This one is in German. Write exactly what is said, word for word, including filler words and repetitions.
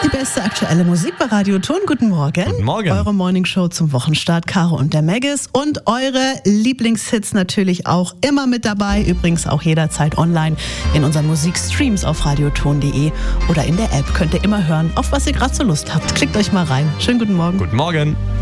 Die beste aktuelle Musik bei Radio Ton. Guten Morgen. Guten Morgen. Eure Morningshow zum Wochenstart. Caro und der Maggis. Und eure Lieblingshits natürlich auch immer mit dabei. Übrigens auch jederzeit online in unseren Musikstreams auf radioton punkt de oder in der App. Könnt ihr immer hören, auf was ihr gerade so Lust habt. Klickt euch mal rein. Schönen guten Morgen. Guten Morgen.